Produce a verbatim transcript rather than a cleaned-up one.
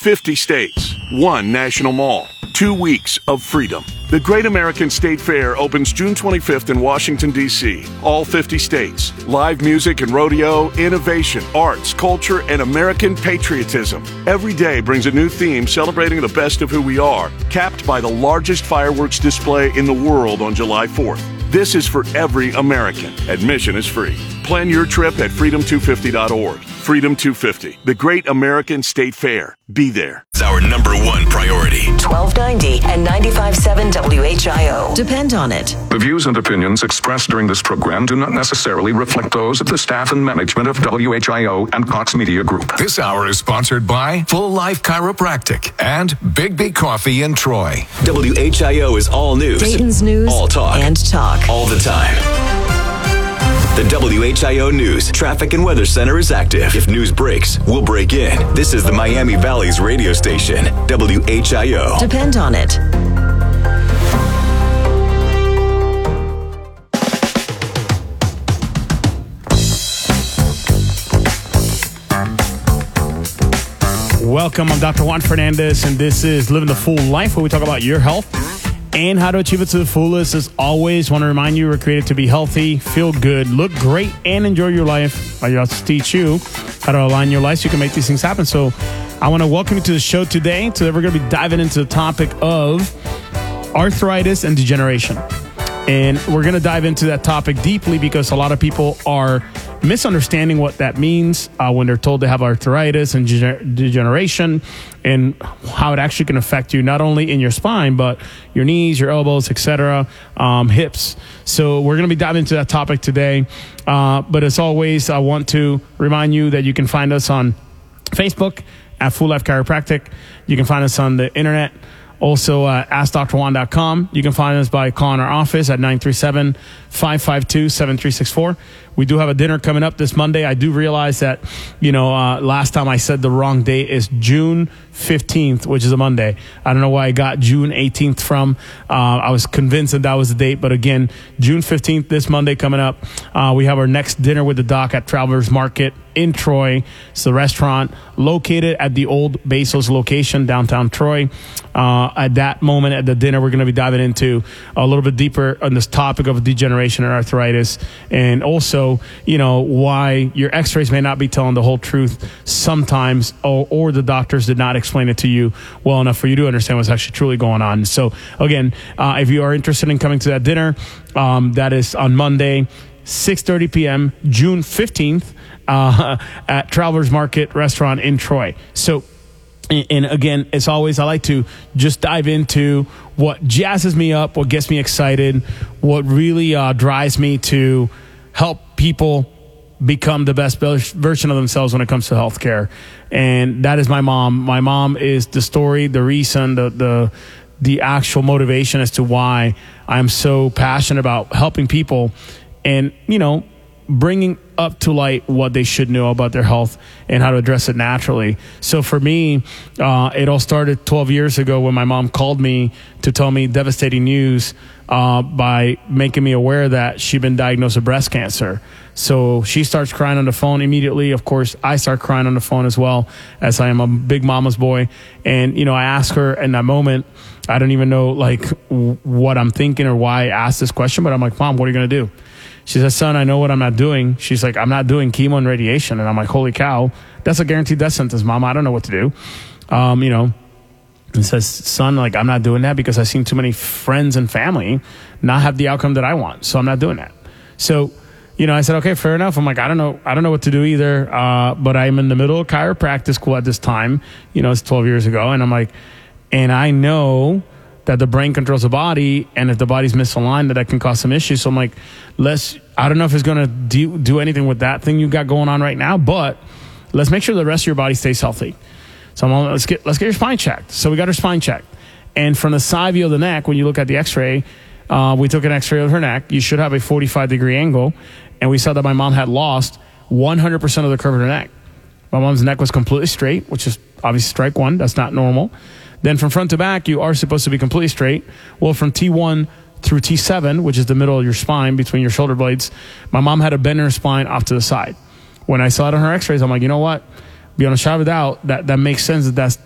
fifty states, one national mall, two weeks of freedom. The Great American State Fair opens June twenty-fifth in Washington, D C All fifty states. Live music and rodeo, innovation, arts, culture, and American patriotism. Every day brings a new theme celebrating the best of who we are, capped by the largest fireworks display in the world on July fourth. This is for every American. Admission is free. Plan your trip at freedom two fifty dot org. Freedom two fifty, the Great American State Fair. Be there. It's our number one priority. twelve ninety and ninety-five point seven W H I O. Depend on it. The views and opinions expressed during this program do not necessarily reflect those of the staff and management of W H I O and Cox Media Group. This hour is sponsored by Full Life Chiropractic and Big B Coffee in Troy. W H I O is all news. Dayton's news. All talk. And talk. All the time. The W H I O News Traffic and Weather Center is active. If news breaks, we'll break in. This is the Miami Valley's radio station, W H I O. Depend on it. Welcome, I'm Doctor Juan Fernandez, and this is Living the Full Life, where we talk about your health and how to achieve it to the fullest. As always, want to remind you, we're created to be healthy, feel good, look great, and enjoy your life. I also teach you how to align your life so you can make these things happen. So I want to welcome you to the show today. Today we're going to be diving into the topic of arthritis and degeneration. And we're going to dive into that topic deeply because a lot of people are misunderstanding what that means uh, when they're told they have arthritis and gener- degeneration, and how it actually can affect you not only in your spine, but your knees, your elbows, et cetera, um, hips. So we're going to be diving into that topic today. Uh, but as always, I want to remind you that you can find us on Facebook at Full Life Chiropractic. You can find us on the internet. Also, uh, ask dr juan dot com. You can find us by calling our office at nine three seven, five five two, seven three six four. We do have a dinner coming up this Monday. I do realize that, you know, uh, last time I said the wrong date is June fifteenth, which is a Monday. I don't know why I got June eighteenth from. Uh, I was convinced that that was the date. But again, June fifteenth, this Monday coming up, uh, we have our next dinner with the doc at Travelers Market in Troy. It's the restaurant located at the old Bezos location, downtown Troy. Uh, at that moment at the dinner, we're going to be diving into a little bit deeper on this topic of degeneration and arthritis, and also, you know, why your x-rays may not be telling the whole truth sometimes, or, or the doctors did not explain it to you well enough for you to understand what's actually truly going on. So again, uh, if you are interested in coming to that dinner, um, that is on Monday, six thirty p.m., June fifteenth, uh, at Travelers Market Restaurant in Troy. So, and again, as always, I like to just dive into what jazzes me up, what gets me excited, what really uh, drives me to help people become the best version of themselves when it comes to healthcare. And that is my mom. My mom is the story, the reason, the the the actual motivation as to why I'm so passionate about helping people and, you know, bringing up to light what they should know about their health and how to address it naturally. So for me, uh, it all started twelve years ago when my mom called me to tell me devastating news uh, by making me aware that she'd been diagnosed with breast cancer. So she starts crying on the phone immediately. Of course, I start crying on the phone as well, as I am a big mama's boy. And, you know, I ask her in that moment, I don't even know like w- what I'm thinking or why I asked this question, but I'm like, Mom, what are you going to do? She says, son, I know what I'm not doing. She's like, I'm not doing chemo and radiation. And I'm like, holy cow, that's a guaranteed death sentence, Mom. I don't know what to do. Um, you know, and says, son, like, I'm not doing that because I've seen too many friends and family not have the outcome that I want. So I'm not doing that. So, you know, I said, okay, fair enough. I'm like, I don't know. I don't know what to do either. Uh, but I'm in the middle of chiropractic school at this time. You know, it's twelve years ago. And I'm like, and I know that the brain controls the body, and if the body's misaligned, that that can cause some issues. So I'm like, let's, I don't know if it's going to do, do anything with that thing you got going on right now, but let's make sure the rest of your body stays healthy. So I'm like, let's get, let's get your spine checked. So we got her spine checked. And from the side view of the neck, when you look at the x-ray, uh, we took an x-ray of her neck. You should have a forty-five degree angle. And we saw that my mom had lost one hundred percent of the curve of her neck. My mom's neck was completely straight, which is obviously strike one. That's not normal. Then from front to back, you are supposed to be completely straight. Well, from T one through T seven, which is the middle of your spine between your shoulder blades, my mom had a bend in her spine off to the side. When I saw it on her x-rays, I'm like, you know what? Beyond a shadow of a doubt, that, that makes sense that that's